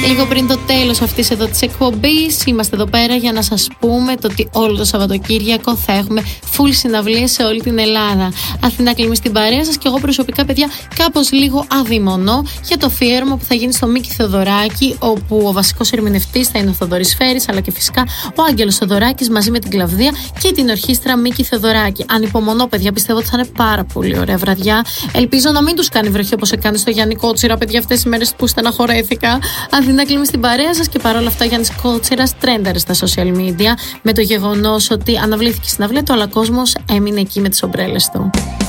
Λίγο πριν το τέλος αυτής εδώ της εκπομπής, είμαστε εδώ πέρα για να σας πούμε το ότι όλο το Σαββατοκύριακο θα έχουμε full συναυλίες σε όλη την Ελλάδα. Αθηνά Κλιμή στην παρέα σας και εγώ προσωπικά, παιδιά, κάπως λίγο αδειμονώ για το αφιέρωμα που θα γίνει στο Μίκη Θεοδωράκη, όπου ο βασικός ερμηνευτής θα είναι ο Θοδωρής Φέρης, αλλά και φυσικά ο Άγγελος Θεοδωράκης μαζί με την Κλαβδία και την ορχήστρα Μίκη Θεοδωράκη. Ανυπομονώ, παιδιά, πιστεύω ότι θα είναι πάρα πολύ ωραία βραδιά. Ελπίζω να μην τους κάνει βροχή όπως έκανε στο Γιάννη Κότσιρα, παιδιά, αυτές τις μέρες που στεναχωρέθηκα. Αθηνά Κλιμή στην παρέα σας και παρόλα αυτά Γιάννης Κότσιρας τρένταρε στα social media με το γεγονός ότι αναβλήθηκε η συναυλία του, αλλά κόσμος έμεινε εκεί με τις ομπρέλες του.